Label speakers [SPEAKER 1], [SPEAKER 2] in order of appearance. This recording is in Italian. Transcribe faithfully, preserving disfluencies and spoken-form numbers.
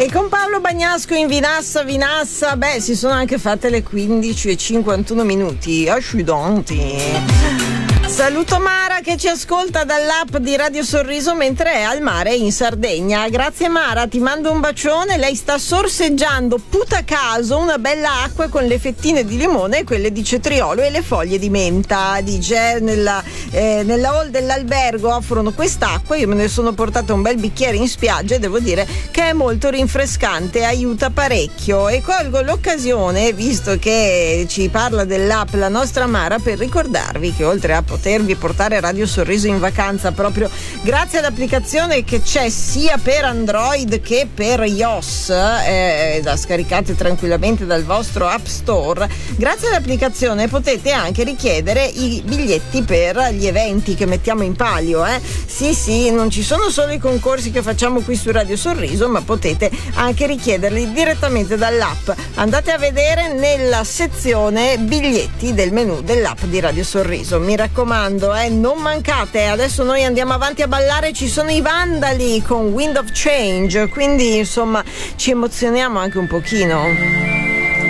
[SPEAKER 1] E con Paolo Bagnasco in Vinassa, Vinassa, beh, si sono anche fatte le quindici e cinquantuno minuti. Asciudanti. Saluto Mara che ci ascolta dall'app di Radio Sorriso mentre è al mare in Sardegna. Grazie Mara, ti mando un bacione. Lei sta sorseggiando puta caso una bella acqua con le fettine di limone e quelle di cetriolo e le foglie di menta. Dice nella, eh, nella hall dell'albergo offrono quest'acqua, io me ne sono portata un bel bicchiere in spiaggia e devo dire che è molto rinfrescante, aiuta parecchio. E colgo l'occasione, visto che ci parla dell'app la nostra Mara, per ricordarvi che oltre a poter potervi portare Radio Sorriso in vacanza proprio grazie all'applicazione che c'è sia per Android che per iOS, eh, da scaricate tranquillamente dal vostro App Store. Grazie all'applicazione potete anche richiedere i biglietti per gli eventi che mettiamo in palio, eh. Sì sì, non ci sono solo i concorsi che facciamo qui su Radio Sorriso, ma potete anche richiederli direttamente dall'app. Andate a vedere nella sezione biglietti del menu dell'app di Radio Sorriso, mi raccomando. Eh, non mancate. Adesso noi andiamo avanti a ballare, ci sono i Vandali con Wind of Change, quindi insomma ci emozioniamo anche un pochino.